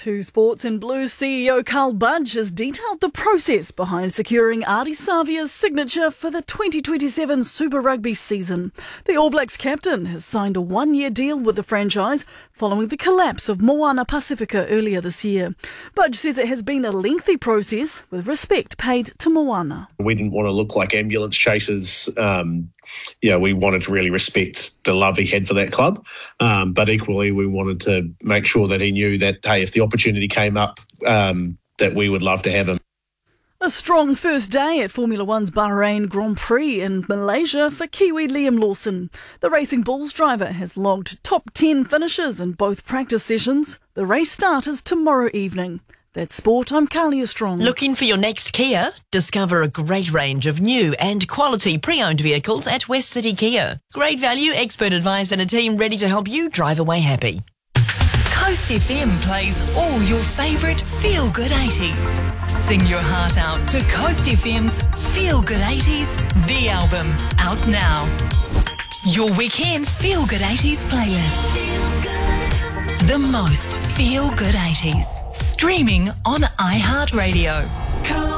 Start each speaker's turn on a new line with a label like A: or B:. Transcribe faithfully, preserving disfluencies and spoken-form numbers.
A: Two Sports and Blues C E O Carl Budge has detailed the process behind securing Ardie Savea's signature for the twenty twenty-seven Super Rugby season. The All Blacks captain has signed a one-year deal with the franchise following the collapse of Moana Pacifica earlier this year. Budge says it has been a lengthy process with respect paid to Moana.
B: We didn't want to look like ambulance chasers. Um, yeah, we wanted to really respect the love he had for that club, um, but equally we wanted to make sure that he knew that, hey, if the opportunity came up, um, that we would love to have him.
A: A strong first day at Formula One's Bahrain Grand Prix in Malaysia for Kiwi Liam Lawson. The Racing Bulls driver has logged top ten finishes in both practice sessions. The race starts tomorrow evening. That's Sport, I'm Carlia Strong.
C: Looking for your next Kia? Discover a great range of new and quality pre-owned vehicles at West City Kia. Great value, expert advice and a team ready to help you drive away happy. Coast F M plays all your favourite feel-good eighties. Sing your heart out to Coast F M's Feel Good eighties, the album, out now. Your weekend Feel Good eighties playlist. Feel good. The most Feel Good eighties. Streaming on iHeartRadio.